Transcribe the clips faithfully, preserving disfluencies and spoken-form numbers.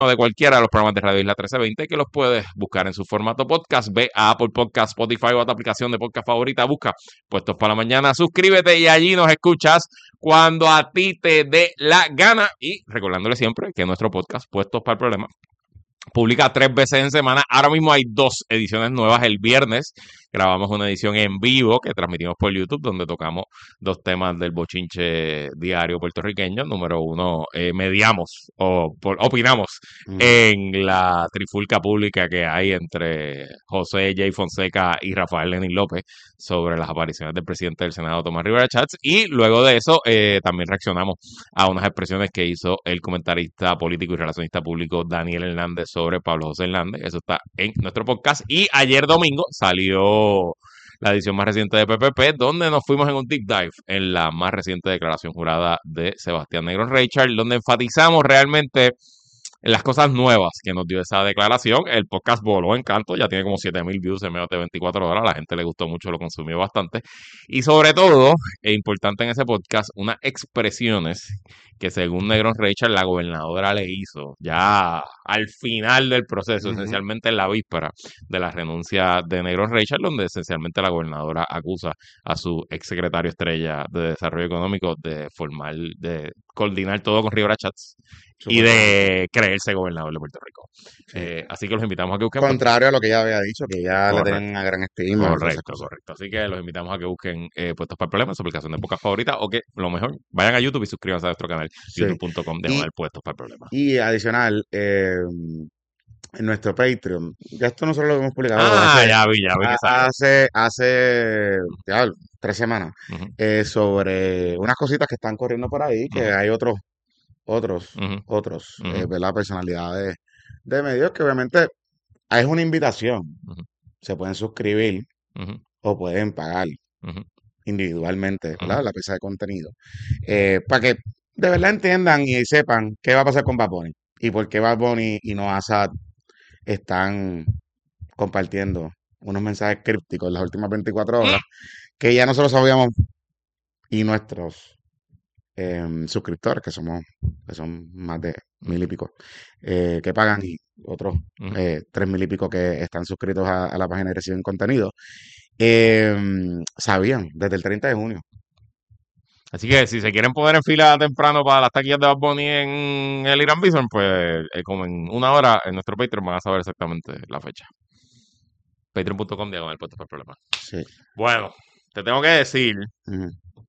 de cualquiera de los programas de Radio Isla trece veinte, que los puedes buscar en su formato podcast. Ve a Apple Podcast, Spotify o a tu aplicación de podcast favorita, busca Puestos para la Mañana, suscríbete y allí nos escuchas cuando a ti te dé la gana. Y recordándole siempre que nuestro podcast, Puestos para el Problema, publica tres veces en semana. Ahora mismo hay dos ediciones nuevas. El viernes grabamos una edición en vivo que transmitimos por YouTube, donde tocamos dos temas del bochinche diario puertorriqueño. Número uno, eh, mediamos o por, opinamos Mm. en la trifulca pública que hay entre José J. Fonseca y Rafael Lenín López sobre las apariciones del presidente del Senado, Tomás Rivera Chats. Y luego de eso, eh, también reaccionamos a unas expresiones que hizo el comentarista político y relacionista público Daniel Hernández sobre Pablo José Hernández. Eso está en nuestro podcast. Y ayer domingo salió la edición más reciente de P P P, donde nos fuimos en un deep dive en la más reciente declaración jurada de Sebastián Negrón Reichard, donde enfatizamos realmente en las cosas nuevas que nos dio esa declaración. El podcast voló en canto, ya tiene como siete mil views en menos de veinticuatro horas, la gente le gustó mucho, lo consumió bastante. Y sobre todo, e importante en ese podcast, unas expresiones que según Negrón Reichard, la gobernadora le hizo ya al final del proceso, Ujú. esencialmente en la víspera de la renuncia de Negrón Reichard, donde esencialmente la gobernadora acusa a su exsecretario estrella de Desarrollo Económico de formar, de coordinar todo con Rivera Chats y Supuestamente. de creerse gobernador de Puerto Rico. Sí. Eh, así que los invitamos a que busquen. Pues, Contrario a lo que ella había dicho, que ya le tenían correcto, una gran estima y todas esas correcto, cosas. correcto. Así que los invitamos a que busquen eh, Puestos para el Problema en su aplicación de podcast favorita o que lo mejor vayan a YouTube y suscríbanse a nuestro canal Sí. youtube punto com Y, diagonal Puestos para el Problema. y adicional, eh, en nuestro Patreon, ya esto nosotros lo hemos publicado Ah, hace, ya vi, ya vi que salió. a- hace, hace ya, tres semanas, Ujú, eh, sobre unas cositas que están corriendo por ahí, que ujú, hay otros, otros, ujú, otros, ujú, eh, ¿verdad? Personalidades de medios que obviamente es una invitación. ujú, Se pueden suscribir ujú, o pueden pagar ujú, individualmente, ujú. ¿verdad? La pieza de contenido. Eh, para que de verdad entiendan y sepan qué va a pasar con Bad Bunny y por qué Bad Bunny y Noah Sad están compartiendo unos mensajes crípticos en las últimas veinticuatro horas que ya nosotros sabíamos y nuestros em, suscriptores, que somos, que son más de mil y pico, eh, que pagan y otros Ujú. eh, tres mil y pico que están suscritos a, a la página y reciben contenido, em, sabían desde el treinta de junio. Así que si se quieren poner en fila temprano para las taquillas de Bad Bunny en el Irán Bison, pues eh, como en una hora en nuestro Patreon van a saber exactamente la fecha. Patreon punto com diagonal Puestos para el Problema. Sí. Bueno, te tengo que decir Ujú.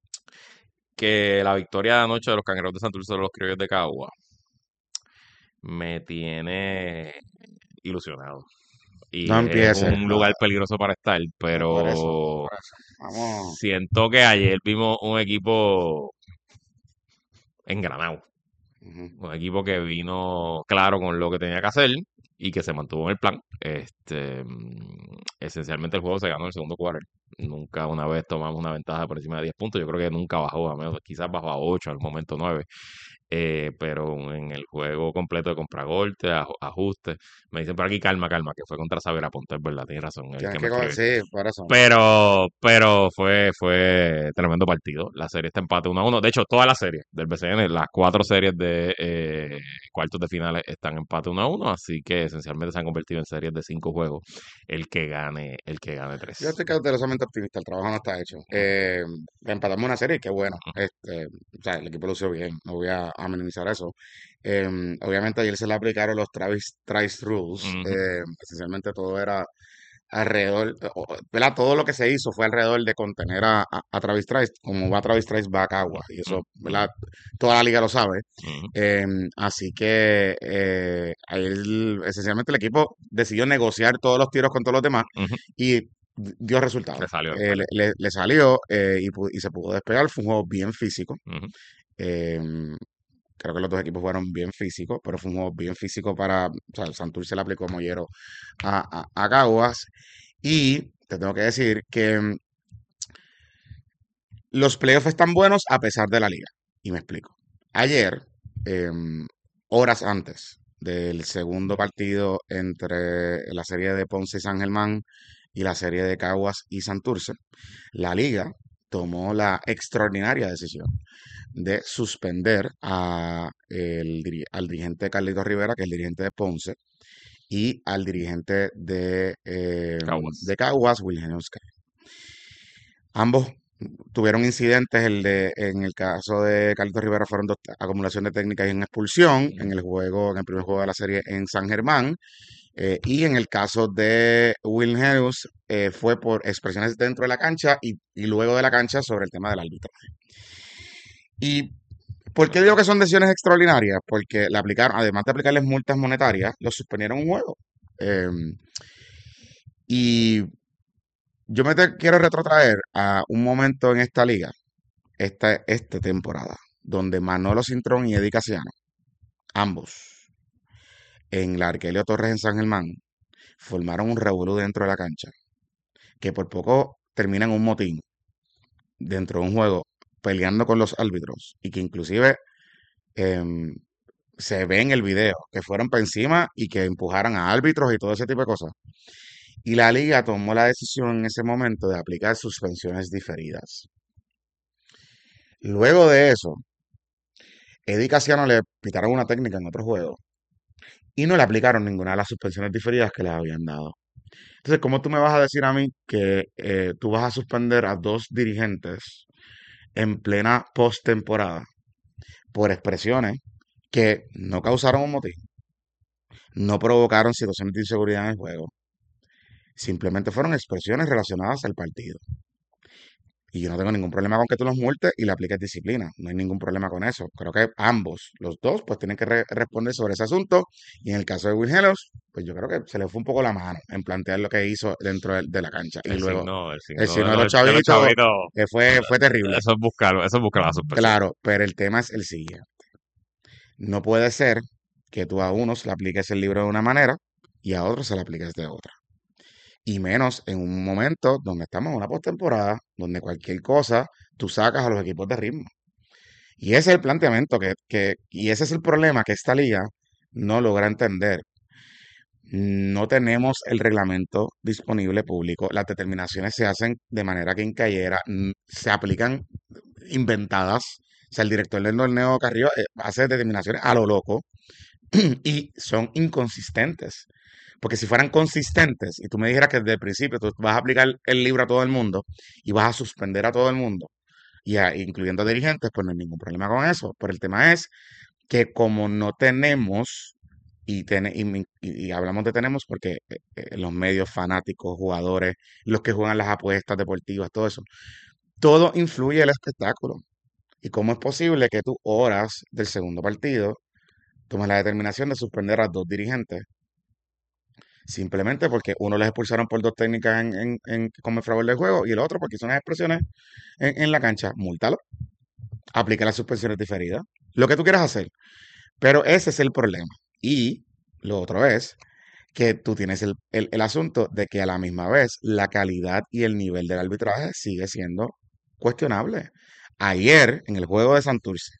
que la victoria de anoche de los Cangrejeros de Santurce sobre los Criollos de Cagua me tiene ilusionado. Y No es empieces. un Ah, lugar peligroso para estar, ah, por eso, pero por eso. Vamos. siento que ayer vimos un equipo engranado. Ujú. Un equipo que vino claro con lo que tenía que hacer y que se mantuvo en el plan. Este, mm, esencialmente el juego se ganó en el segundo cuarto. Nunca una vez tomamos una ventaja por encima de diez puntos. Yo creo que nunca bajó, a menos, quizás bajó a ocho, al momento nueve. Eh, pero en el juego completo de contragolpe, aj- ajustes, me dicen por aquí calma, calma, que fue contra Saber Aponte, es verdad, tienes razón, el Tienes que me que. co- escribe. Sí, por eso. Pero, pero fue, fue tremendo partido. La serie está empate uno a uno. De hecho, toda la serie del B C N, las cuatro series de eh, cuartos de finales están empate uno a uno. Así que esencialmente se han convertido en series de cinco juegos. El que gane, el que gane Yo tres. estoy cautelosamente optimista, el trabajo no está hecho. Eh, empatamos una serie, qué bueno. Este, o sea, el equipo lo hizo bien, no voy a, a minimizar eso. Eh, obviamente ayer se le aplicaron los Travis Trice Rules. Ujú, Eh, esencialmente todo era alrededor, o- o- ¿verdad? Todo lo que se hizo fue alrededor de contener a, a, a Travis Trice. Como va Travis Trice, va a Cagua. Y ujú, eso, ujú, ¿verdad? Toda la liga lo sabe. ujú, Eh, así que eh, ayer, esencialmente el equipo decidió negociar todos los tiros con todos los demás ujú. y d- dio resultado. Le salió, le Eh, le, salió. le- le salió eh, y, pu- y se pudo despegar. Fue un juego bien físico. Ujú. Eh, Creo que los dos equipos fueron bien físicos, pero fue un juego bien físico para. O sea, Santurce le aplicó mollero a, a, a Caguas. Y te tengo que decir que mm, los playoffs están buenos a pesar de la liga. Y me explico. Ayer, em, horas antes del segundo partido entre la serie de Ponce y San Germán y la serie de Caguas y Santurce, la liga tomó la extraordinaria decisión de suspender a el, diri- al dirigente Carlito Rivera, que es el dirigente de Ponce, y al dirigente de, eh, de Caguas. Caguas, Wilhelm Oscar. Ambos tuvieron incidentes, el de, en el caso de Carlito Rivera fueron dos acumulación de técnicas y una expulsión en el juego, en el primer juego de la serie en San Germán. Eh, y en el caso de Will Hughes, eh, fue por expresiones dentro de la cancha y, y luego de la cancha sobre el tema del arbitraje. ¿Y por qué digo que son decisiones extraordinarias? Porque le aplicaron, además de aplicarles multas monetarias, los suspendieron un juego. Eh, y yo me te- quiero retrotraer a un momento en esta liga, esta, esta temporada, donde Manolo Cintrón y Eddie Casiano, ambos, en la Arquelio Torres en San Germán, formaron un revolú dentro de la cancha, que por poco termina en un motín dentro de un juego, peleando con los árbitros, y que inclusive em, se ve en el video que fueron por encima y que empujaran a árbitros y todo ese tipo de cosas. Y la liga tomó la decisión en ese momento de aplicar suspensiones diferidas. Luego de eso, Eddie Casiano le pitaron una técnica en otro juego y no le aplicaron ninguna de las suspensiones diferidas que les habían dado. Entonces, ¿cómo tú me vas a decir a mí que eh, tú vas a suspender a dos dirigentes en plena postemporada por expresiones que no causaron un motín, no provocaron situaciones de inseguridad en el juego, simplemente fueron expresiones relacionadas al partido? Y yo no tengo ningún problema con que tú los multes y le apliques disciplina. No hay ningún problema con eso. Creo que ambos, los dos, pues tienen que re- responder sobre ese asunto. Y en el caso de Will Hellos, pues yo creo que se le fue un poco la mano en plantear lo que hizo dentro de, de la cancha. Y El luego, signo, el el signo de signo de los los, de los chavitos chavitos, eh, fue, fue terrible. eso es buscar, eso es buscar la suspensión. Claro, pero el tema es el siguiente. No puede ser que tú a unos le apliques el libro de una manera y a otros se le apliques de otra. Y menos en un momento donde estamos en una postemporada, donde cualquier cosa tú sacas a los equipos de ritmo. Y ese es el planteamiento que, que, y ese es el problema que esta liga no logra entender. No tenemos el reglamento disponible público. Las determinaciones se hacen de manera que quincallera, mm, se aplican inventadas. O sea, el director del torneo Carrillo eh, hace determinaciones a lo loco y son inconsistentes. Porque si fueran consistentes y tú me dijeras que desde el principio tú vas a aplicar el libro a todo el mundo y vas a suspender a todo el mundo, y a- incluyendo dirigentes, pues no hay ningún problema con eso. Pero el tema es que como no tenemos, y, tene- y, mi- y- y hablamos de tenemos porque eh, eh, los medios fanáticos, jugadores, los que juegan las apuestas deportivas, todo eso, todo influye en el espectáculo. ¿Y cómo es posible que tú, horas del segundo partido, tomes la determinación de suspender a dos dirigentes? Simplemente porque uno les expulsaron por dos técnicas en, en, en como favor del juego y el otro porque hizo unas expresiones en, en la cancha. Múltalo, aplica las suspensiones diferidas, lo que tú quieras hacer. Pero ese es el problema. Y lo otro es que tú tienes el, el- el asunto de que a la misma vez la calidad y el nivel del arbitraje sigue siendo cuestionable. Ayer, en el juego de Santurce,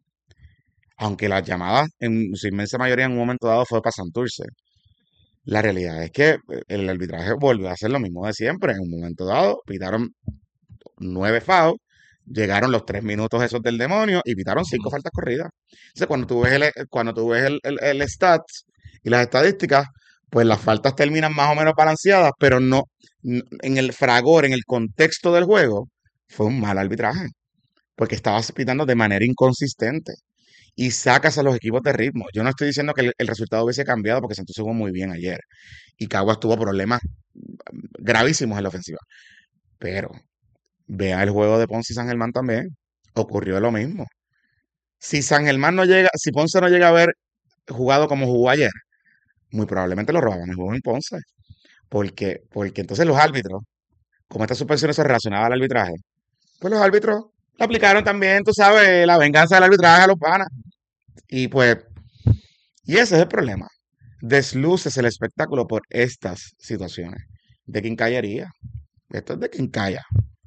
aunque las llamadas en su inmensa mayoría en un momento dado fue para Santurce, la realidad es que eh, el arbitraje volvió a hacer lo mismo de siempre. En un momento dado, pitaron nueve fouls, llegaron los tres minutos esos del demonio y pitaron cinco faltas corridas. Entonces, cuando tú ves el, cuando tú ves el, el, el stats y las estadísticas, pues las faltas terminan más o menos balanceadas, pero no, n- en el fragor, en el contexto del juego, fue un mal arbitraje, porque estabas pitando de manera inconsistente y sacas a los equipos de ritmo. Yo no estoy diciendo que el, el resultado hubiese cambiado porque Santos jugó muy bien ayer y Caguas tuvo problemas gravísimos en la ofensiva, pero vea el juego de Ponce y San Germán también. Ocurrió lo mismo. Si San Germán no llega, si Ponce no llega a haber jugado como jugó ayer, muy probablemente lo robaban el juego en Ponce. Porque, porque entonces los árbitros, como estas suspensiones se relacionaban al arbitraje, pues los árbitros le aplicaron también, tú sabes, la venganza del arbitraje a los panas. Y pues, y ese es el problema. Desluces el espectáculo por estas situaciones de quincallería. Esto es de quincalla.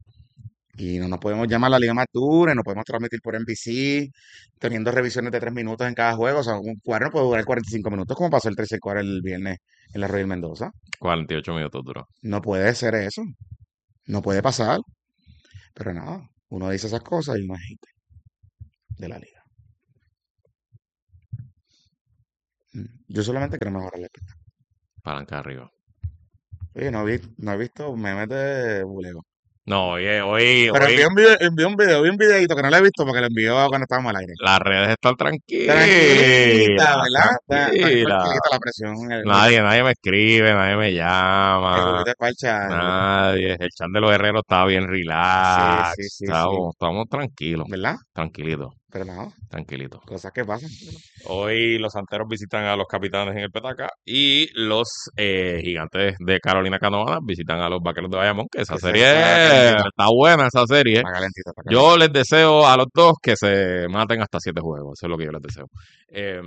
Y no nos podemos llamar la Liga más dura, no podemos transmitir por N B C, teniendo revisiones de tres minutos en cada juego. O sea, un cuadro no puede durar cuarenta y cinco minutos, como pasó el tercer cuadro el viernes en la Royal Mendoza. cuarenta y ocho minutos duró. No puede ser eso. No puede pasar. Pero nada, uno dice esas cosas y uno es hater de la liga. Mm. Yo solamente quiero mejorar el espectáculo. Palanca arriba. Oye, no, vi, no he visto memes de buleo. No, oye, hoy, Pero hoy envié un video, envié un video, vi un videito que no lo he visto porque lo envió cuando estábamos al aire. las redes están Tranquilita, tranquilas, ¿verdad? Está, está bien tranquilas. tranquilita la presión. El, el, Nadie, nadie me escribe, nadie me el llama, juguito de parcha, el juguito- nadie. El chan de los herreros está bien Sí, sí, relax. sí, sí. Estamos, estamos tranquilos, ¿Verdad? tranquilitos, Pero no, tranquilitos. cosas que pasan. Hoy los Santeros visitan a los Capitanes en el Petaca y los eh, Gigantes de Carolina Canovana visitan a los Vaqueros de Bayamón, que esa Que se serie está calentita, está buena, esa serie. está calentita, está Yo calentita. les deseo a los dos que se maten hasta siete juegos, eso es lo que yo les deseo. Eh,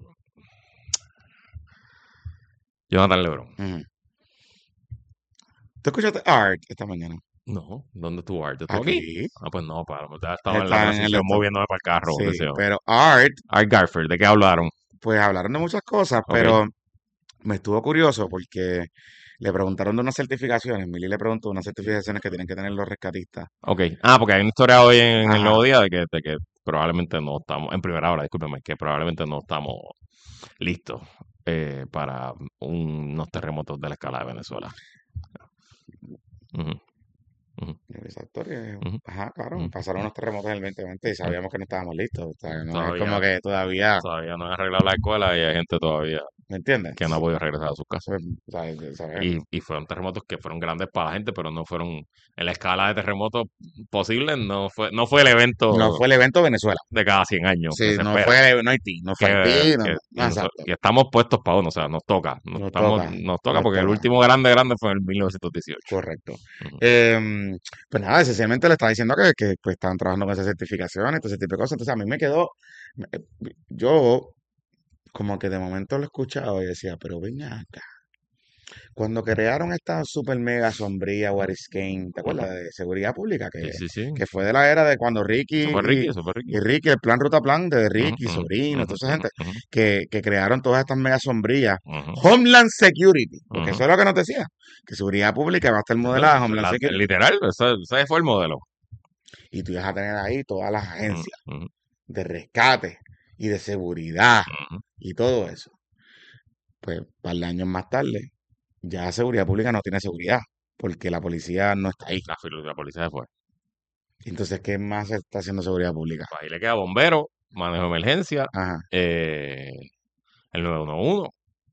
Jonathan LeBron. Ujú. ¿Tú escuchaste Art esta mañana? No, ¿dónde estuvo Art? ¿Estuvo aquí? Aquí. Ah, pues no, para, ya estaba en la Está en el transición esto. moviéndome para el carro, Sí, deseo. pero Art, Art Garfield, ¿de qué hablaron? pues hablaron de muchas cosas, Ok, pero me estuvo curioso porque le preguntaron de unas certificaciones. Milly le preguntó unas certificaciones que tienen que tener los rescatistas. ok. Ah, porque hay una historia hoy en el Ajá. Nuevo Día de que, de que probablemente no estamos, en primera hora, discúlpeme, que probablemente no estamos listos eh, para un- unos terremotos de la escala de Venezuela. Ujú, ujú, Exacto. que- ujú, Ajá, claro. ujú, Pasaron ujú, unos terremotos en el veinte veinte y ujú. sabíamos que no estábamos listos. O sea, no es como Todavía, que todavía, todavía no han arreglado la escuela y hay gente todavía ¿me entiendes? que no ha podido regresar a sus casas. Pues, ¿sabes? ¿sabes? Y, y fueron terremotos que fueron grandes para la gente, pero no fueron en la escala de terremotos posibles, no fue, no fue el No evento fue el evento Venezuela. de cada cien años que Sí, se no espera. fue, no Haití, no fue Que, Haití, no, que- no, y, no, noso- exacto. y estamos puestos para uno, o sea, nos toca, nos, Nos estamos, toca, nos toca nos porque el toca. último grande, grande fue en el mil novecientos dieciocho. Correcto. Ujú. Em, pues nada, esencialmente le estaba diciendo que, que pues, estaban trabajando con esas certificaciones, todo ese tipo de cosas. Entonces a mí me quedó, me- eh, yo como que de momento lo escuchaba y decía, pero ven acá. Cuando crearon esta super mega sombría Wariscain, ¿te Ujú. acuerdas de seguridad pública? Sí, Que, sí, sí. que fue de la era de cuando Ricky Eso fue y, Ricky, eso fue Ricky. y Ricky, el plan Ruta Plan de Ujú, Ricky, ujú, Sobrino, ujú, toda esa ujú, gente, ujú, que, que crearon todas estas mega sombrías. ujú, Homeland Security, porque ujú. eso es lo que nos decía, que seguridad pública va a estar Sí, no, modelada a eso es Homeland la- Security. literal, ese, ese fue el modelo. Y tú ibas a tener ahí todas las Ujú, agencias ujú, de rescate y de seguridad ujú. y todo eso. Pues, un par de años más tarde, ya seguridad pública no tiene seguridad, porque la policía no está ahí. La, fil- la policía se fue. Entonces, ¿qué más está haciendo seguridad pública? Pues ahí le queda bombero, manejo de emergencia, Ajá. eh, el nueve uno uno,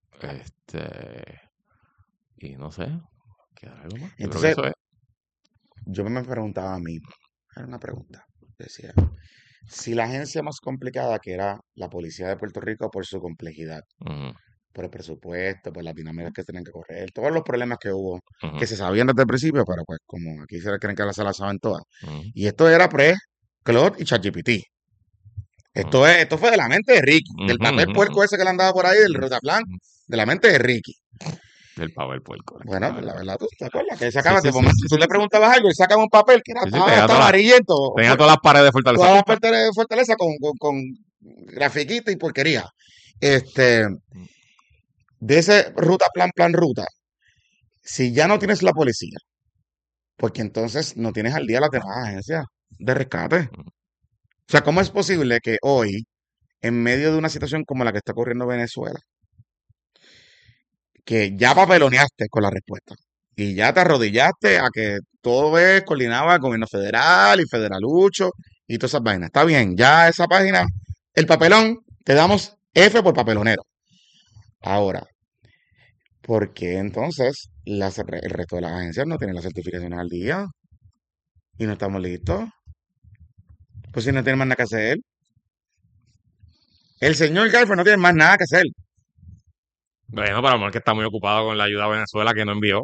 este, y no sé, ¿queda algo más? Yo creo que Entonces, eso es. yo me preguntaba a mí, era una pregunta, decía, si la agencia más complicada que era la policía de Puerto Rico por su complejidad, Ujú, por el presupuesto, por las dinámicas que tienen que correr, todos los problemas que hubo, ujú, que se sabían desde el principio, pero pues como aquí se creen que se las saben todas. ujú, Y esto era pre-Claude y ChatGPT. ujú, Esto es, esto fue de la mente de Ricky, del ujú, papel ujú, puerco ese que le andaba por ahí, del ujú, Rotaplan, ujú. de la mente de Ricky. El pavo del puerco, Bueno, pues claro. la verdad, ¿tú te acuerdas? Que él Sí, sacaba, sí, de sí, momento sí, tú sí, le sí. preguntabas algo y sacaba un papel que era, Sí, sí, estaba, tenía estaba todas las, amarillento, tenía fue- todas las paredes de Fortaleza todas las pintadas. partes de Fortaleza con, con, con grafiquita y porquería. Este, de ese ruta, plan, plan, ruta, si ya no tienes la policía, porque entonces no tienes al día las demás agencias de rescate. Ujú, O sea, ¿cómo es posible que hoy, en medio de una situación como la que está ocurriendo en Venezuela, que ya papeloneaste con la respuesta y ya te arrodillaste a que todo es coordinado al gobierno federal y federalucho y todas esas vainas? Está bien, ya esa página, el papelón, te damos F por papelonero. Ahora, ¿por qué entonces las- el resto de las agencias no tienen las certificaciones al día y no estamos listos? Pues si no tienen más nada que hacer. El señor Garfield no tiene más nada que hacer. Bueno, para lo mejor que está muy ocupado con la ayuda a Venezuela que no envió.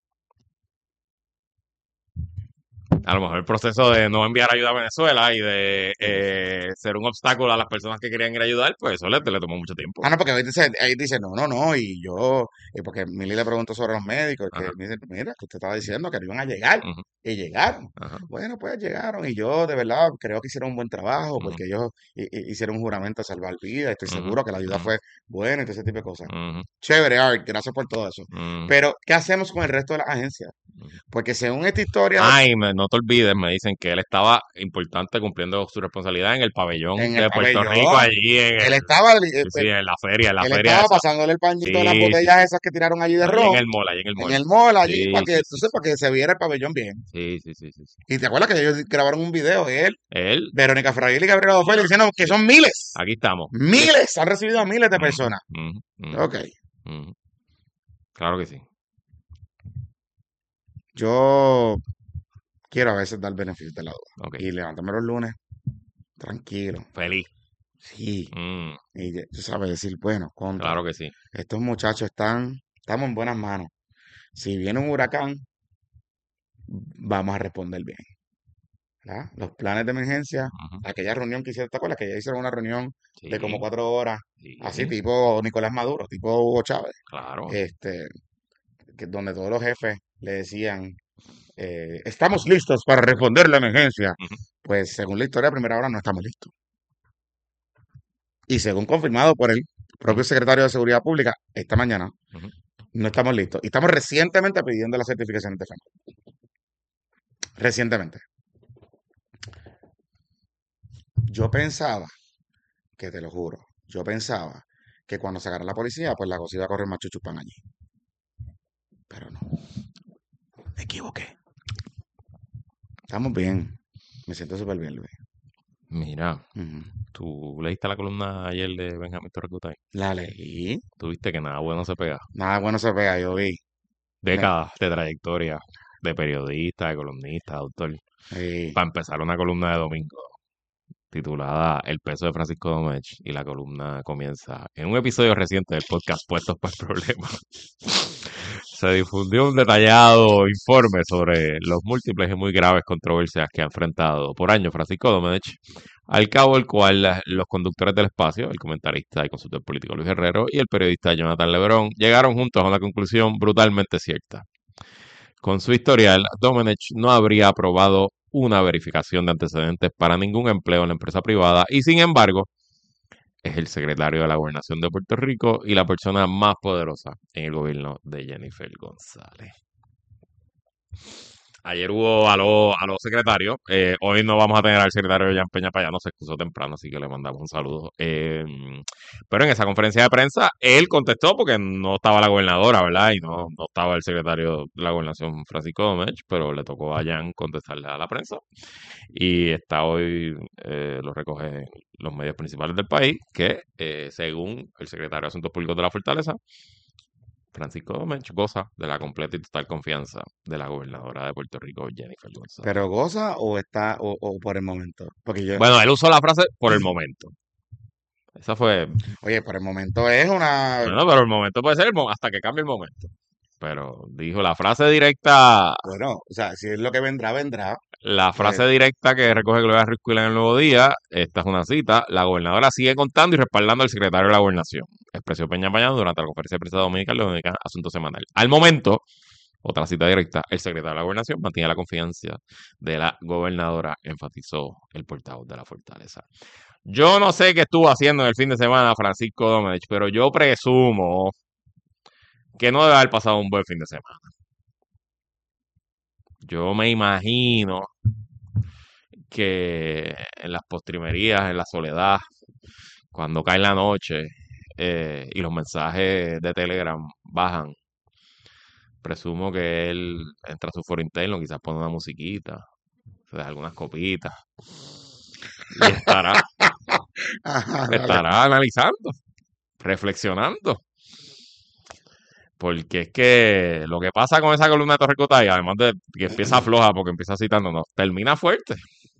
A lo mejor el proceso de no enviar ayuda a Venezuela y de eh, ser un obstáculo a las personas que querían ir a ayudar, pues eso le, le tomó mucho tiempo. Ah, no, porque ahí dice, ahí dice, no, no, no, y yo, y porque Milly le preguntó sobre los médicos, que Ajá, me dice, mira, que usted estaba diciendo que no iban a llegar, ujú, y llegaron. ajá, Bueno, pues llegaron, y yo de verdad creo que hicieron un buen trabajo, ujú, porque ellos hi- hi- hicieron un juramento a salvar vidas, estoy ujú, seguro que la ayuda ujú, fue buena y todo ese tipo de cosas. ujú, Chévere, Art, gracias por todo eso. ujú, Pero, ¿qué hacemos con el resto de las agencias? Ujú. Porque según esta historia, Ay, me- no te olvides, me dicen que él estaba importante cumpliendo su responsabilidad en el pabellón en el de Puerto Rico, pabellón, allí en él el, estaba, eh, sí, eh, sí, en la feria, en la él feria estaba esa. pasándole el pañito de las Sí, sí, botellas esas que tiraron allí de allí en ron, el mall, allí en el en mall. el mall allí, para Sí, que, sí, sí, entonces, sí. para que se viera el pabellón bien. Sí, sí, sí, sí, sí. Y te acuerdas que ellos grabaron un video, él, Él, Verónica Fraile y Gabriela Ofelia, diciendo que sí, son miles, aquí estamos. miles, han recibido a miles de Ujú, personas. ujú, ujú, Ok, ujú. Claro que sí. yo quiero a veces dar beneficio de la duda Ok. y levantarme los lunes tranquilo. Feliz. Sí, Mm, y ya- tú sabes decir, bueno, contra, claro que sí. estos muchachos están, estamos en buenas manos. Si viene un huracán, vamos a responder bien. ¿Verdad? Los planes de emergencia, Ujú. aquella reunión que hicieron, ¿te acuerdas? Que ya hicieron una reunión de como Sí, cuatro horas, así sí, tipo Nicolás Maduro, tipo Hugo Chávez, claro. este, que donde todos los jefes le decían, eh, estamos listos para responder la emergencia. Ujú, Pues según la historia, a primera hora no estamos listos. Y según confirmado por el ujú, propio secretario de Seguridad Pública esta mañana, ujú. no estamos listos. Y estamos recientemente pidiendo las certificaciones de FEMA. Recientemente. Yo pensaba, que te lo juro, yo pensaba que cuando sacaran la policía, pues la cosa iba a correr más chuchupán allí. Pero no, me equivoqué. Estamos bien. Me siento súper bien, Luis. Mira, Ujú. tú leíste la columna ayer de Benjamín Torrecutay. La leí. Tuviste que nada bueno se pega. Nada bueno se pega, yo vi. Me- Décadas de trayectoria de periodista, de columnista, de autor. eh, Para empezar una columna de domingo titulada El peso de Francisco Domech y la columna comienza en un episodio reciente del podcast Puestos para el Problema. Se difundió un detallado informe sobre los múltiples y muy graves controversias que ha enfrentado por años Francisco Domech, al cabo del cual la- los conductores del espacio, el comentarista y consultor político Luis Herrero y el periodista Jonathan Lebrón, llegaron juntos a una conclusión brutalmente cierta. Con su historial, Domenech no habría aprobado una verificación de antecedentes para ningún empleo en la empresa privada y, sin embargo, es el secretario de la Gobernación de Puerto Rico y la persona más poderosa en el gobierno de Jennifer González. Ayer hubo a los a los secretarios. Eh, hoy no vamos a tener al secretario Jan Peña Payano, se excusó temprano, así que le mandamos un saludo. Eh, pero en esa conferencia de prensa, él contestó porque no estaba la gobernadora, ¿verdad? Y no, no estaba el secretario de la gobernación, Francisco Domech, pero le tocó a Jan contestarle a la prensa. Y está hoy, eh, lo recogen los medios principales del país, que eh, según el secretario de Asuntos Públicos de la Fortaleza, Francisco Domech goza de la completa y total confianza de la gobernadora de Puerto Rico, Jennifer González. ¿Pero goza o está, o, o por el momento? Porque yo, Bueno, él usó la frase por el momento. Esa fue, oye, por el momento es una, bueno, pero el momento puede ser el mo- hasta que cambie el momento. Pero dijo la frase directa, bueno, o sea, si es lo que vendrá, vendrá. la Pues, frase directa que recoge Gloria Ruiz Cuilán en el Nuevo Día, esta es una cita, la gobernadora sigue contando y respaldando al secretario de la gobernación, expresó Peña Payano durante la conferencia de prensa dominical de Dominicana Asunto Semanal. Al momento, otra cita directa, el secretario de la gobernación mantiene la confianza de la gobernadora, enfatizó el portavoz de la Fortaleza. Yo no sé qué estuvo haciendo en el fin de semana Francisco Domenech, pero yo presumo que no debe haber pasado un buen fin de semana. Yo me imagino que en las postrimerías, en la soledad, cuando cae la noche eh, y los mensajes de Telegram bajan, presumo que él entra a su foro interno, quizás pone una musiquita, se da algunas copitas y estará, ajá, dale. estará analizando, reflexionando. Porque es que lo que pasa con esa columna de Torrecotay, además de que empieza floja porque empieza citándonos, termina fuerte.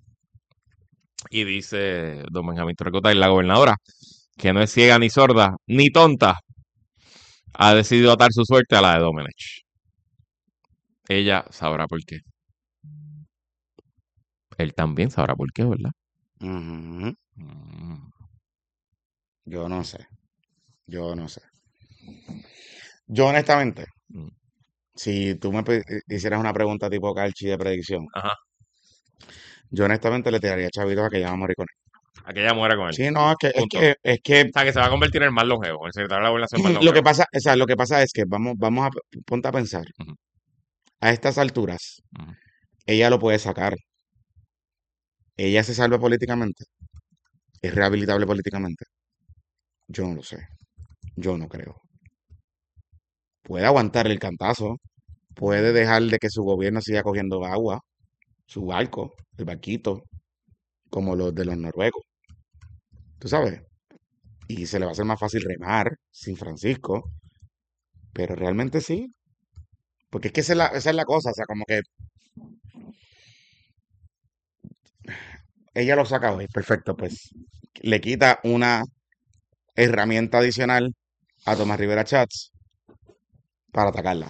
Y dice don Benjamín Torrecotay, la gobernadora, que no es ciega ni sorda ni tonta, ha decidido atar su suerte a la de Domenech. Ella sabrá por qué. Él también sabrá por qué, ¿verdad? Ujú. Mm. Yo no sé, yo no sé. Yo honestamente, Mm. si tú me pe- hicieras una pregunta tipo Calchi de predicción, Ajá. yo honestamente le tiraría chavitos a que ya va a morir con él. A que ella muera con él. Sí, no, es que, es Punto. que, es que O sea, que se va a convertir en el más longevo, el secretario de la gobernación más lo que longevo. pasa, o sea, lo que pasa es que vamos, vamos a ponte a pensar. Ujú. a estas alturas, Ujú. ella lo puede sacar. Ella se salva políticamente. Es rehabilitable políticamente. Yo no lo sé. Yo no creo. Puede aguantar el cantazo. Puede dejar de que su gobierno siga cogiendo agua, su barco, el barquito, como los de los noruegos. ¿Tú sabes? Y se le va a hacer más fácil remar sin Francisco. Pero realmente sí. Porque es que esa es la, esa es la cosa. O sea, como que ella lo saca hoy. Perfecto, pues. Le quita una herramienta adicional a Tomás Rivera Chats para atacarla.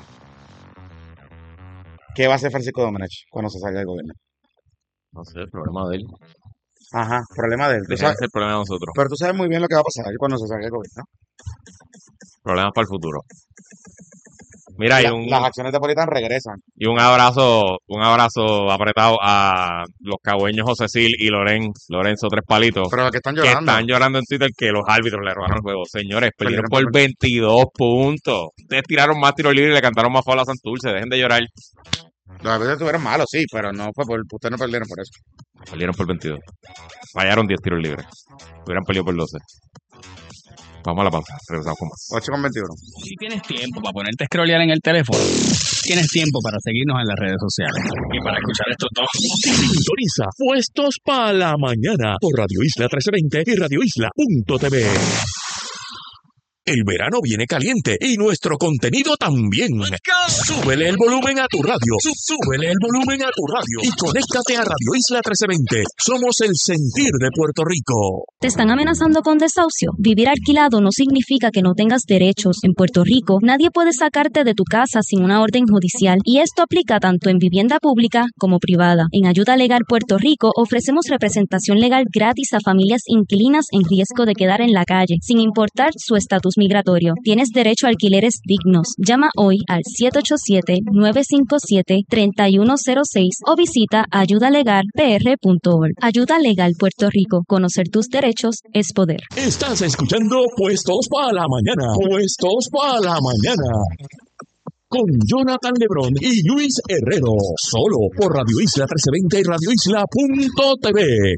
¿Qué va a hacer Francisco Domenech cuando se salga del gobierno? No sé, el problema de él. Ajá, problema de él. Tú Deja de sabes, ser problema de nosotros. pero tú sabes muy bien lo que va a pasar cuando se salga del gobierno. Problemas para el futuro. Mira, y La- un, las acciones de Politan regresan. y un abrazo, un abrazo apretado a los cagüeños José Sil y Loren, Lorenzo Tres Palitos, Pero que están que llorando. están llorando en Twitter que los árbitros le robaron el juego. Señores, perdieron Perdieron por por- veintidós puntos. Ustedes tiraron más tiros libres y le cantaron más foul a Santurce. Dejen de llorar. Los árbitros estuvieron malos, sí, pero no fue por. Ustedes no perdieron por eso. Perdieron por veintidós. Fallaron diez tiros libres. Hubieran perdido por doce. Vamos a la pausa. Regresamos con más. ocho con veintiuno. Si tienes tiempo para ponerte a scrollear en el teléfono, tienes tiempo para seguirnos en las redes sociales y para escuchar estos dos. Sintoniza Puestos para la Mañana por Radio Isla trece veinte y radio isla punto t v. El verano viene caliente y nuestro contenido también. Súbele el volumen a tu radio. Sú- Súbele el volumen a tu radio y conéctate a Radio Isla trece veinte. Somos el sentir de Puerto Rico. ¿Te están amenazando con desahucio? Vivir alquilado no significa que no tengas derechos. En Puerto Rico, nadie puede sacarte de tu casa sin una orden judicial, y esto aplica tanto en vivienda pública como privada. En Ayuda Legal Puerto Rico ofrecemos representación legal gratis a familias inquilinas en riesgo de quedar en la calle, sin importar su estatus migratorio. Tienes derecho a alquileres dignos. Llama hoy al siete ocho siete, nueve cinco siete, tres uno cero seis o visita ayuda legal p r punto org. Ayuda Legal Puerto Rico. Conocer tus derechos es poder. Estás escuchando Puestos para la Mañana. Puestos para la Mañana. Con Jonathan Lebrón y Luis Herrero. Solo por Radio Isla trece veinte y radio isla punto t v.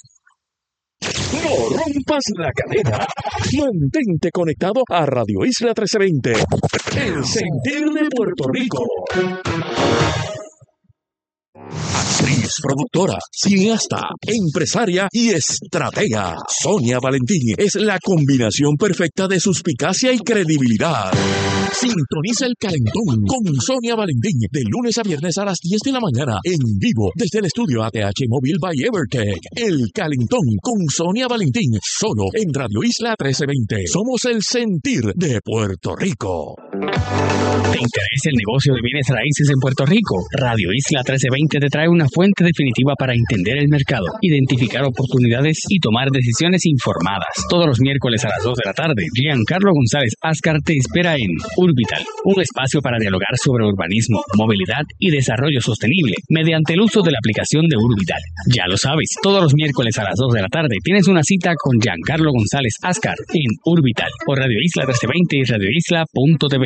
No rompas la cadena. Mantente conectado a Radio Isla trece veinte. El sentir de Puerto Rico. Actriz, productora, cineasta, empresaria y estratega. Sonia Valentín es la combinación perfecta de suspicacia y credibilidad. Sintoniza El Calentón con Sonia Valentín de lunes a viernes a las diez de la mañana en vivo desde el estudio A T H Móvil by Evertech. El Calentón con Sonia Valentín solo en Radio Isla trece veinte. Somos el sentir de Puerto Rico. ¿Te interesa el negocio de bienes raíces en Puerto Rico? Radio Isla trece veinte te trae una fuente definitiva para entender el mercado, identificar oportunidades y tomar decisiones informadas. Todos los miércoles a las dos de la tarde, Giancarlo González Ascar te espera en Urbital, un espacio para dialogar sobre urbanismo, movilidad y desarrollo sostenible mediante el uso de la aplicación de Urbital. Ya lo sabes, todos los miércoles a las dos de la tarde tienes una cita con Giancarlo González Ascar en Urbital por Radio Isla trece veinte y radio isla punto t v.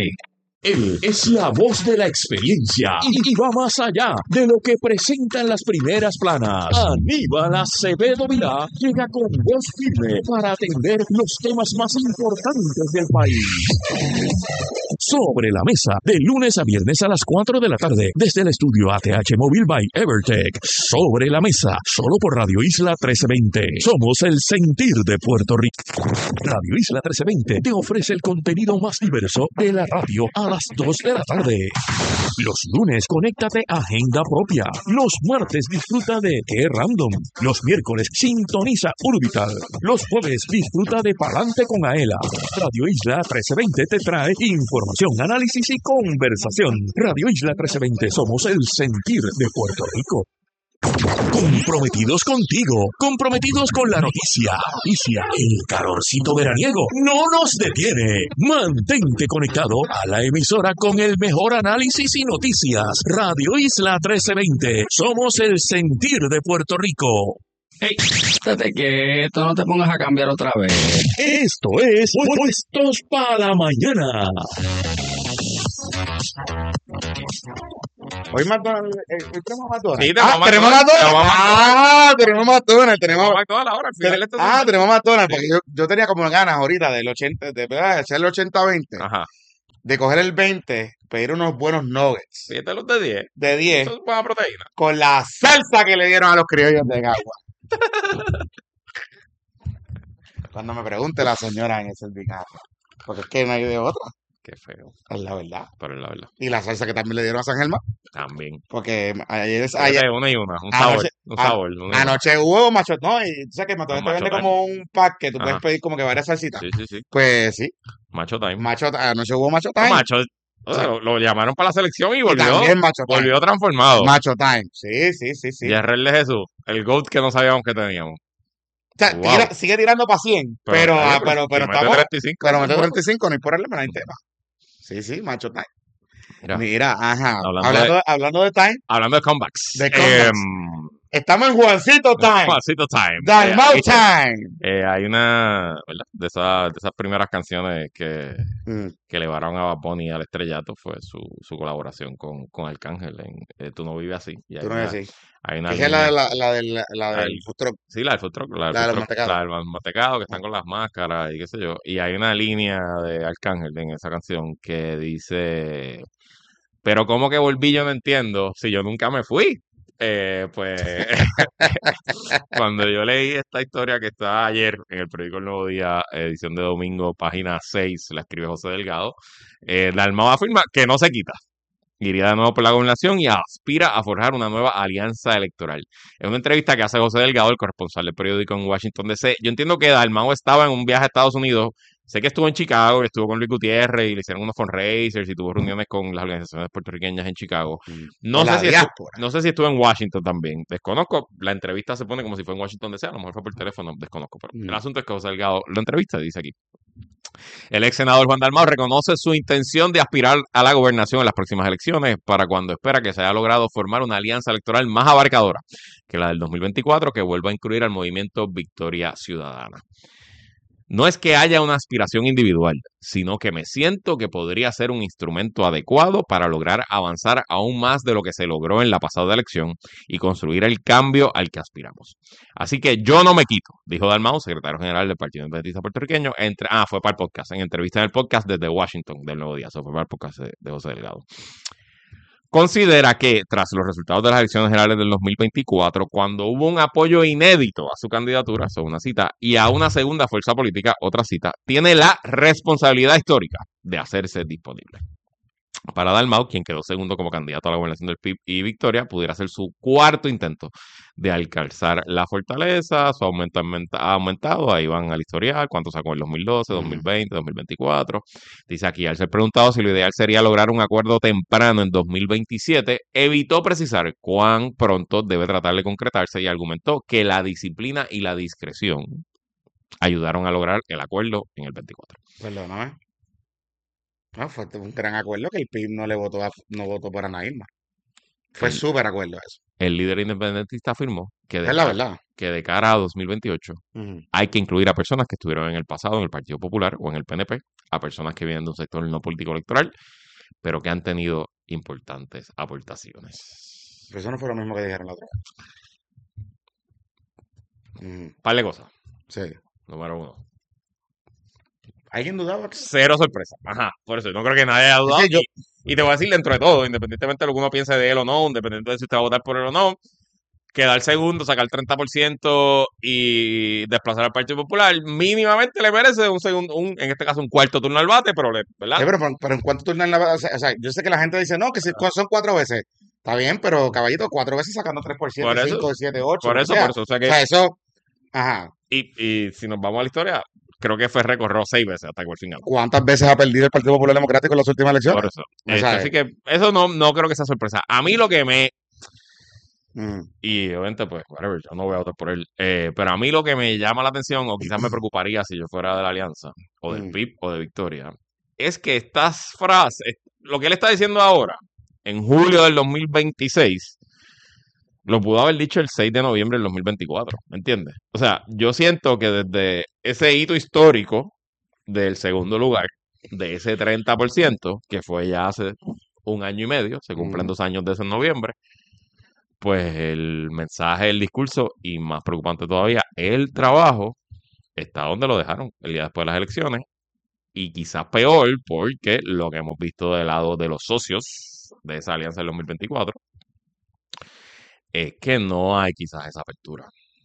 Él es la voz de la experiencia y, y va más allá de lo que presentan las primeras planas. Aníbal Acevedo Vilá llega con voz firme para atender los temas más importantes del país. Sobre la mesa, de lunes a viernes a las cuatro de la tarde, desde el estudio A T H Móvil by Evertech. Sobre la mesa, solo por Radio Isla trece veinte. Somos el sentir de Puerto Rico. Radio Isla trece veinte te ofrece el contenido más diverso de la radio a las dos de la tarde. Los lunes, conéctate a Agenda Propia. Los martes, disfruta de Qué Random. Los miércoles, sintoniza Urbital. Los jueves, disfruta de Palante con Aela. Radio Isla trece veinte te trae información, análisis y conversación. Radio Isla trece veinte, somos el sentir de Puerto Rico. Comprometidos contigo, comprometidos con la noticia. Noticia, el calorcito veraniego no nos detiene. Mantente conectado a la emisora con el mejor análisis y noticias. Radio Isla trece veinte, somos el sentir de Puerto Rico. Hey, estate quieto, no te pongas a cambiar otra vez. Esto es Puestos para la Mañana. Hoy McDonald's, eh, hoy tenemos McDonald's. Sí, tenemos ah, tenemos McDonald's, McDonald's. tenemos Ah, tenemos McDonald's, tenemos. Vamos a McDonald's ahora, al final de esta Ah, semana. tenemos McDonald's, Sí. porque yo, yo tenía como ganas ahorita del ochenta, de verdad, de hacer el ochenta veinte, Ajá. de coger el veinte, pedir unos buenos nuggets Fíjate los de diez. de diez Eso es buena proteína. con la salsa que le dieron a los criollos de Cagua. Cuando me pregunte la señora en el servicarro, porque es que no hay de otra, Qué feo, es la verdad. pero es la verdad. Y la salsa que también le dieron a San Germán, También. porque ayer, es- ayer Fíjate, una y una, un anoche- sabor, un a- sabor. una y una. anoche hubo macho, no, y tú sabes que McDonald's te Macho vende time. como un pack que tú puedes Ajá. pedir como que varias salsitas. Sí, sí, sí. Pues sí, Macho time. macho, anoche hubo macho No, time. macho, o sea, lo, lo llamaron para la selección y Y volvió, también macho time. volvió transformado. Macho time. Sí, sí, sí, sí. Y el rey de Jesús, el GOAT que no sabíamos que teníamos. O sea, Wow. tira- sigue tirando para cien, pero, está ah, bien, pero, pero si mete estamos, treinta y cinco, pero eso mete es bueno. treinta y cinco, no hay problema, no hay tema. Sí, sí, macho time. Mira, Mira, ajá, Hablando hablando, de- de, hablando de time, hablando de comebacks. De comebacks. em, estamos en Juancito time, Juancito time. Dalmau Eh, time. eh, hay una, ¿verdad? De esas, de esas primeras canciones que, Mm, que elevaron a Bad Bunny al estrellato fue su, su colaboración con, con Arcángel en eh, Tú no vives así. Y hay tú no una, ves así. hay una Esa es la, de línea- la, la, del- la, La del del- food truck. Sí, la del food truck, la del La food del truck, mantecado. la del mantecado, que están con las máscaras y qué sé yo. Y hay una línea de Arcángel en esa canción que dice, pero ¿cómo que volví? Yo no entiendo, si yo nunca me fui. Eh, pues cuando yo leí esta historia que está ayer en el periódico El Nuevo Día, edición de domingo, página seis, la escribe José Delgado, eh, Dalmau afirma que no se quita. Iría de nuevo por la gobernación y aspira a forjar una nueva alianza electoral. En una entrevista que hace José Delgado, el corresponsal del periódico en Washington, D C, yo entiendo que Dalmau estaba en un viaje a Estados Unidos. Sé que estuvo en Chicago, y estuvo con Luis Gutiérrez y le hicieron unos fundraisers y tuvo reuniones con las organizaciones puertorriqueñas en Chicago. No Con sé, la si estu- diáspora. no sé si estuvo en Washington también. Desconozco. La entrevista se pone como si fue en Washington D C. A lo mejor fue por teléfono. Desconozco. Pero Mm. el asunto es que José Delgado lo entrevista y dice aquí. El ex senador Juan Dalmau reconoce su intención de aspirar a la gobernación en las próximas elecciones para cuando espera que se haya logrado formar una alianza electoral más abarcadora que la del dos mil veinticuatro que vuelva a incluir al movimiento Victoria Ciudadana. No es que haya una aspiración individual, sino que me siento que podría ser un instrumento adecuado para lograr avanzar aún más de lo que se logró en la pasada elección y construir el cambio al que aspiramos. Así que yo no me quito, dijo Dalmau, secretario general del Partido Independentista Puertorriqueño. Entre, ah, fue para el podcast, en entrevista en el podcast desde Washington del Nuevo Día. Eso fue para el podcast de, de José Delgado. Considera que tras los resultados de las elecciones generales del dos mil veinticuatro, cuando hubo un apoyo inédito a su candidatura, eso es una cita, y a una segunda fuerza política, otra cita, tiene la responsabilidad histórica de hacerse disponible. Para Dalmau, quien quedó segundo como candidato a la gobernación del P I B y Victoria, pudiera ser su cuarto intento de alcanzar la fortaleza. Su aumento aumenta- ha aumentado, ahí van al historial, cuánto sacó en dos mil doce, dos mil veinte, dos mil veinticuatro. Dice aquí, al ser preguntado si lo ideal sería lograr un acuerdo temprano en dos mil veintisiete, evitó precisar cuán pronto debe tratar de concretarse y argumentó que la disciplina y la discreción ayudaron a lograr el acuerdo en el veinticuatro. Perdóname. No, fue un gran acuerdo que el P I B no le votó a- no votó por Ana Irma. Fue El- súper acuerdo eso. El líder independentista afirmó que de, Es la cara, verdad. que de cara a dos mil veintiocho Ujú. hay que incluir a personas que estuvieron en el pasado en el Partido Popular o en el P N P, a personas que vienen de un sector no político electoral, pero que han tenido importantes aportaciones. Pero eso no fue lo mismo que dijeron la otra vez. Ujú. Par de cosas. Sí. Número uno. ¿Alguien dudaba? que- Cero sorpresa. Ajá. Por eso, no creo que nadie haya dudado. Es que yo- Y, y te voy a decir dentro de todo, independientemente de lo que uno piense de él o no, independientemente de si usted va a votar por él o no, quedar segundo, sacar treinta por ciento y desplazar al Partido Popular, mínimamente le merece un segundo, un, en este caso un cuarto turno al bate, pero le, ¿verdad? Eh, pero, pero- pero en cuánto turnos la o sea, o sea, yo sé que la gente dice, no, que si- son cuatro veces. Está bien, pero caballito, cuatro veces sacando tres por ciento, Por eso, cinco, siete, ocho. Por eso, por eso. O sea O que, sea, eso, ajá. y, y si nos vamos a la historia, creo que Ferrer corrió seis veces hasta que al final. ¿Cuántas veces ha perdido el Partido Popular Democrático en las últimas elecciones? Por eso. O Este, sea, así que eso no, no creo que sea sorpresa. A mí lo que me, mm, y obviamente, pues, whatever, yo no voy a votar por él. Eh, pero a mí lo que me llama la atención, o quizás me preocuparía si yo fuera de la Alianza, o del Mm. P I B, o de Victoria, es que estas frases, lo que él está diciendo ahora, en julio del dos mil veintiséis, lo pudo haber dicho el seis de noviembre del dos mil veinticuatro, ¿me entiendes? O sea, yo siento que desde ese hito histórico del segundo lugar, de ese treinta por ciento, que fue ya hace un año y medio, se cumplen Ujú. dos años de eso en noviembre, pues el mensaje, el discurso y más preocupante todavía, el trabajo está donde lo dejaron el día después de las elecciones y quizás peor porque lo que hemos visto del lado de los socios de esa alianza del dos mil veinticuatro es que no hay quizás esa apertura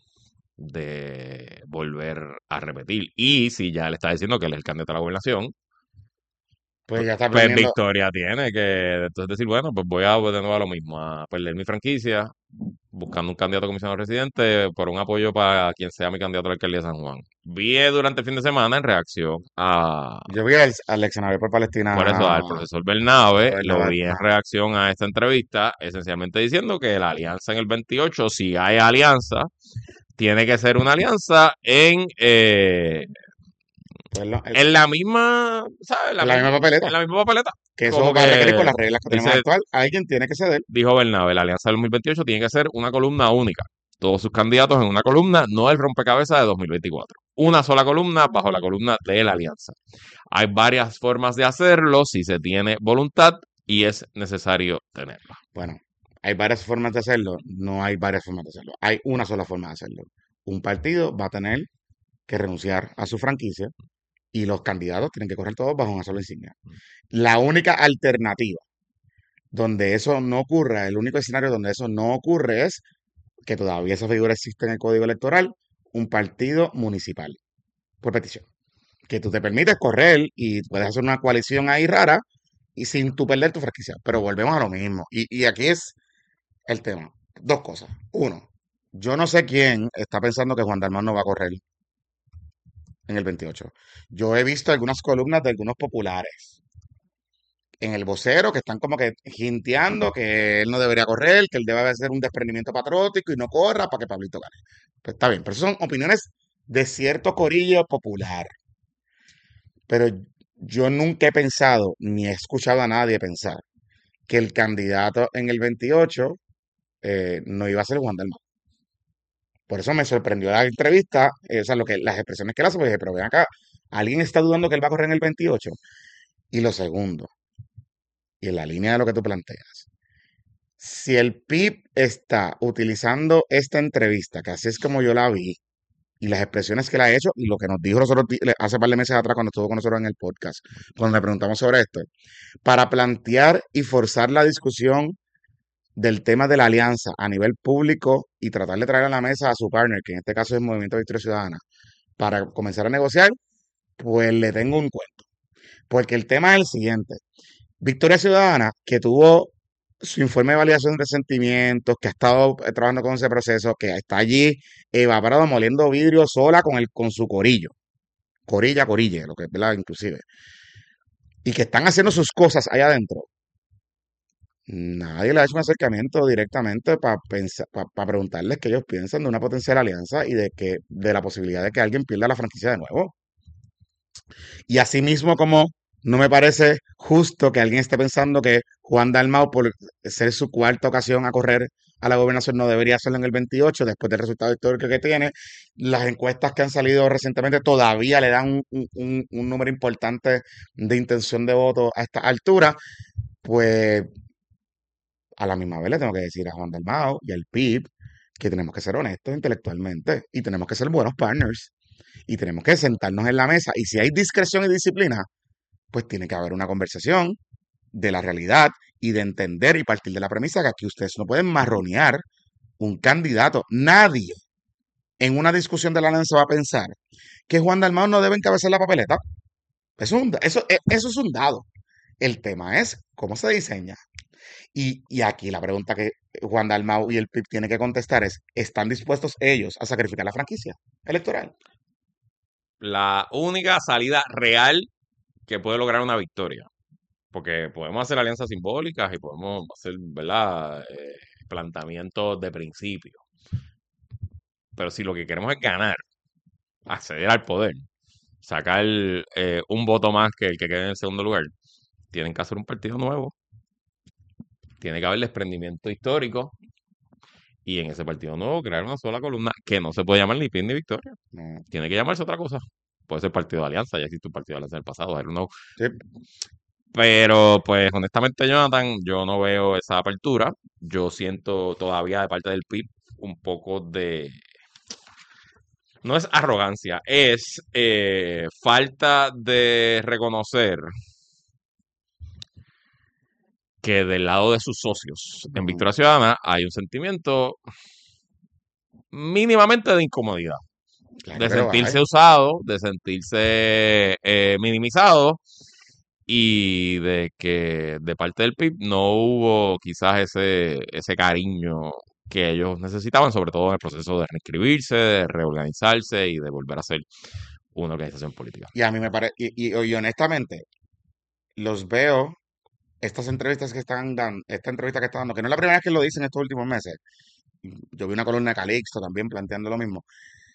de volver a repetir. Y si ya le está diciendo que él es el candidato a la gobernación, Pues pues, ya está pues aprendiendo. victoria tiene que entonces decir, bueno, pues voy a de nuevo a lo mismo, a perder mi franquicia, buscando un candidato a comisionado residente por un apoyo para quien sea mi candidato a la alcaldía de San Juan. Vi durante el fin de semana en reacción a, Yo vi al, al ex senador por por eso, Palestina, al profesor Bernabe, lo Bernabe, vi en ajá. reacción a esta entrevista, esencialmente diciendo que la alianza en el veintiocho, si hay alianza, tiene que ser una alianza en, eh, Pues lo- el- en la misma, ¿sabes? En la en la misma, misma papeleta. en la misma papeleta. Que eso Como va a requerir con que las reglas que tenemos dice, actual. Alguien tiene que ceder. dijo Bernabe, la alianza del dos mil veintiocho tiene que ser una columna única. Todos sus candidatos en una columna, no el rompecabezas de dos mil veinticuatro. Una sola columna bajo la columna de la alianza. Hay varias formas de hacerlo si se tiene voluntad y es necesario tenerla. Bueno, hay varias formas de hacerlo. No hay varias formas de hacerlo. Hay una sola forma de hacerlo. Un partido va a tener que renunciar a su franquicia y los candidatos tienen que correr todos bajo una sola insignia. La única alternativa donde eso no ocurra, el único escenario donde eso no ocurre es que todavía esa figura existe en el código electoral, un partido municipal, por petición. Que tú te permites correr y puedes hacer una coalición ahí rara y sin tú perder tu franquicia. Pero volvemos a lo mismo. Y, y aquí es el tema. Dos cosas. Uno, yo no sé quién está pensando que Juan Dalmán no va a correr en el veintiocho. Yo he visto algunas columnas de algunos populares en el vocero que están como que jinteando que él no debería correr, que él debe hacer un desprendimiento patriótico y no corra para que Pablito gane. Pues está bien, pero esas son opiniones de cierto corillo popular. Pero yo nunca he pensado, ni he escuchado a nadie pensar, que el candidato en el veintiocho eh, no iba a ser Juan Dalmau. Por eso me sorprendió la entrevista, eh, o sea, lo que, las expresiones que él hace, porque dije, pero ven acá, ¿alguien está dudando que él va a correr en el veintiocho? Y lo segundo, y en la línea de lo que tú planteas, si el P I B está utilizando esta entrevista, que así es como yo la vi, y las expresiones que le ha hecho, y lo que nos dijo nosotros di- le- hace par de meses atrás cuando estuvo con nosotros en el podcast, cuando le preguntamos sobre esto, para plantear y forzar la discusión del tema de la alianza a nivel público y tratar de traer a la mesa a su partner, que en este caso es el Movimiento Victoria Ciudadana, para comenzar a negociar, pues le tengo un cuento. Porque el tema es el siguiente. Victoria Ciudadana, que tuvo su informe de validación de sentimientos, que ha estado eh, trabajando con ese proceso, que está allí evaporado, moliendo vidrio sola con, el, con su corillo. Corilla, corille, lo que es verdad, inclusive. Y que están haciendo sus cosas allá adentro. Nadie le ha hecho un acercamiento directamente para pensar, para preguntarles qué ellos piensan de una potencial alianza y de que, de la posibilidad de que alguien pierda la franquicia de nuevo. Y asimismo, como no me parece justo que alguien esté pensando que Juan Dalmau, por ser su cuarta ocasión a correr a la gobernación, no debería hacerlo en el veintiocho, después del resultado histórico que tiene. Las encuestas que han salido recientemente todavía le dan un, un- un número importante de intención de voto a esta altura. Pues a la misma vez le tengo que decir a Juan Dalmau y al P I B que tenemos que ser honestos intelectualmente y tenemos que ser buenos partners y tenemos que sentarnos en la mesa. Y si hay discreción y disciplina, pues tiene que haber una conversación de la realidad y de entender y partir de la premisa que aquí ustedes no pueden marronear un candidato. Nadie en una discusión de la alianza va a pensar que Juan Dalmau no debe encabezar la papeleta. Eso es un, eso, e, eso es un dado. El tema es cómo se diseña. Y, y aquí la pregunta que Juan Dalmau y el P I B tienen que contestar es, ¿están dispuestos ellos a sacrificar la franquicia electoral? La única salida real que puede lograr una victoria. Porque podemos hacer alianzas simbólicas y podemos hacer, ¿verdad? Eh, planteamientos de principio. Pero si lo que queremos es ganar, acceder al poder, sacar eh, un voto más que el que quede en el segundo lugar, tienen que hacer un partido nuevo. Tiene que haber desprendimiento histórico y en ese partido nuevo crear una sola columna que no se puede llamar ni P I B ni Victoria. No. Tiene que llamarse otra cosa. Puede ser partido de alianza, ya existe un partido de alianza en el pasado. I don't know. Sí. Pero, pues, honestamente, Jonathan, yo no veo esa apertura. Yo siento todavía de parte del P I B un poco de... No es arrogancia, es eh, falta de reconocer que del lado de sus socios en Ujú. Victoria Ciudadana hay un sentimiento mínimamente de incomodidad, Claro de que lo sentirse hay. usado, de sentirse eh, minimizado y de que de parte del P I B no hubo quizás ese, ese cariño que ellos necesitaban, sobre todo en el proceso de reescribirse, de reorganizarse y de volver a ser una organización política. Y a mí me parece, y, y, y honestamente, los veo, estas entrevistas que están dando, esta entrevista que están dando, que no es la primera vez que lo dicen estos últimos meses. Yo vi una columna de Calixto también planteando lo mismo.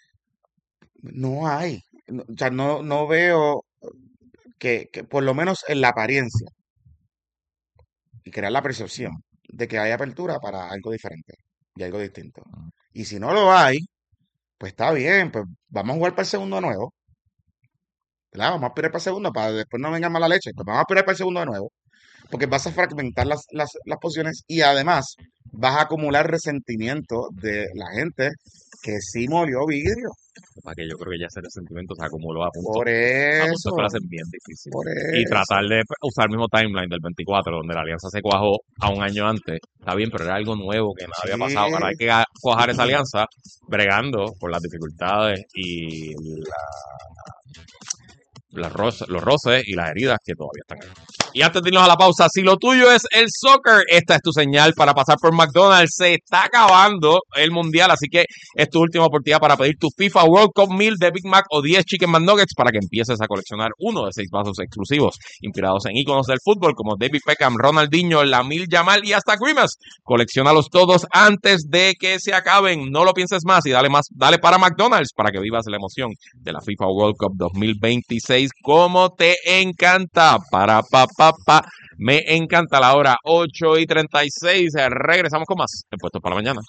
No hay, no- o sea, no, no veo que, que por lo menos en la apariencia y crear la percepción de que hay apertura para algo diferente y algo distinto. Y si no lo hay, pues está bien, pues vamos a jugar para el segundo de nuevo. ¿Verdad? Vamos a aspirar para el segundo para después no venga mala leche. Pues vamos a aspirar para el segundo de nuevo. Porque vas a fragmentar las, las, las posiciones y además vas a acumular resentimiento de la gente que sí molió vidrio. Para que yo creo que ya ese resentimiento se acumuló a punto, Por a punto que lo eso, hacen bien difícil. por Y eso. tratar de usar el mismo timeline del veinticuatro, donde la alianza se cuajó a un año antes, está bien, pero era algo nuevo que nada había pasado. Ahora hay Sí, que a- cuajar esa alianza bregando por las dificultades y la- las ro- los roces y las heridas que todavía están ahí. Y antes de irnos a la pausa, si lo tuyo es el soccer, esta es tu señal para pasar por McDonald's. Se está acabando el mundial, así que es tu última oportunidad para pedir tu FIFA World Cup Meal de Big Mac o diez Chicken McNuggets para que empieces a coleccionar uno de seis vasos exclusivos inspirados en íconos del fútbol como David Beckham, Ronaldinho, Lamil Yamal y hasta Grimace. Colecciónalos todos antes de que se acaben. No lo pienses más y dale más, dale para McDonald's para que vivas la emoción de la FIFA World Cup dos mil veintiséis como te encanta. Para pa pa pa. Me encanta la hora ocho y treinta y seis. Regresamos con más en Puestos para la Mañana.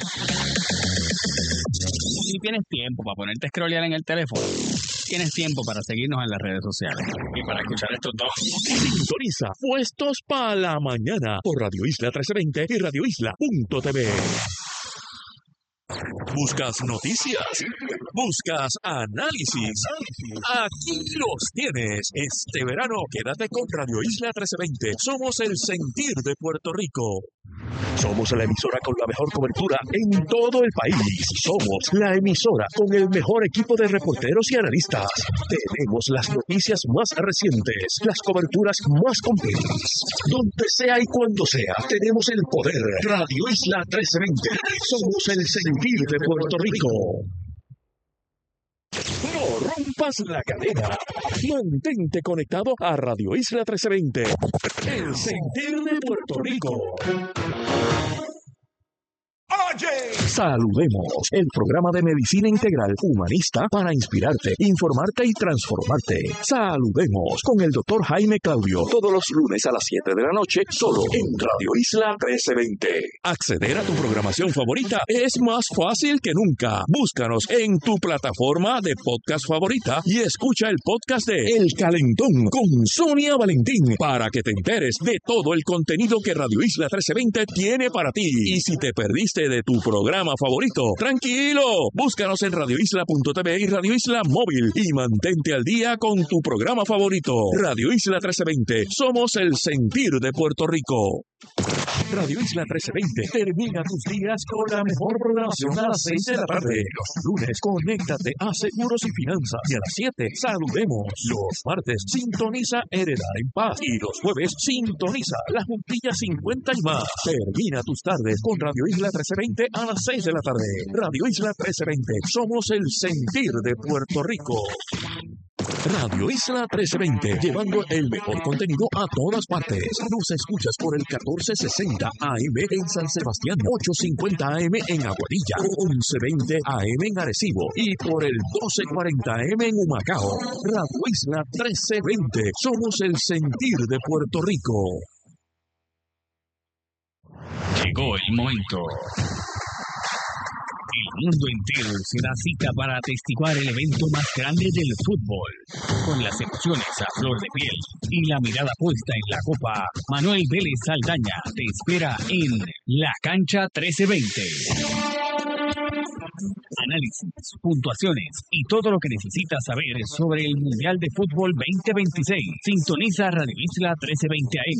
Si tienes tiempo para ponerte a scrollear en el teléfono, tienes tiempo para seguirnos en las redes sociales y para escuchar estos dos. Sintoniza Puestos para la Mañana por Radio Isla trece veinte y radio isla punto t v. ¿Buscas noticias? ¿Buscas análisis? Aquí los tienes. Este verano quédate con Radio Isla trece veinte. Somos el sentir de Puerto Rico. Somos la emisora con la mejor cobertura en todo el país. Somos la emisora con el mejor equipo de reporteros y analistas. Tenemos las noticias más recientes, las coberturas más completas. Donde sea y cuando sea, tenemos el poder. Radio Isla trece veinte. Somos el sentir de Puerto Rico. No rompas la cadena. Mantente conectado a Radio Isla trece veinte. El sentir de Puerto Rico. Saludemos, el programa de medicina integral humanista para inspirarte, informarte y transformarte. Saludemos con el doctor Jaime Claudio, todos los lunes a las siete de la noche, solo en Radio Isla trece veinte. Acceder a tu programación favorita es más fácil que nunca. Búscanos en tu plataforma de podcast favorita y escucha el podcast de El Calentón con Sonia Valentín para que te enteres de todo el contenido que Radio Isla trece veinte tiene para ti. Y si te perdiste de tu programa favorito, tranquilo, búscanos en radio isla punto t v y Radio Isla Móvil y mantente al día con tu programa favorito. Radio Isla trece veinte, somos el sentir de Puerto Rico. Radio Isla trece veinte termina tus días con la mejor programación a las seis de la tarde. Los lunes, conéctate a Seguros y Finanzas. Y a las siete, saludemos. Los martes, sintoniza Heredar en Paz. Y los jueves, sintoniza La Juntilla cincuenta y más. Termina tus tardes con Radio Isla trece veinte a las seis de la tarde. Radio Isla trece veinte, somos el sentir de Puerto Rico. Radio Isla trece veinte, llevando el mejor contenido a todas partes. Nos escuchas por el catorce sesenta A M en San Sebastián, ochocientos cincuenta A M en Aguadilla, once veinte A M en Arecibo y por el doce cuarenta A M en Humacao. Radio Isla trece veinte, somos el sentir de Puerto Rico. Llegó el momento. El mundo entero se da cita para atestiguar el evento más grande del fútbol. Con las emociones a flor de piel y la mirada puesta en la copa, Manuel Vélez Saldaña te espera en La Cancha trece veinte. Análisis, puntuaciones y todo lo que necesitas saber sobre el Mundial de Fútbol veinte veintiséis. Sintoniza Radio Isla trece veinte A M.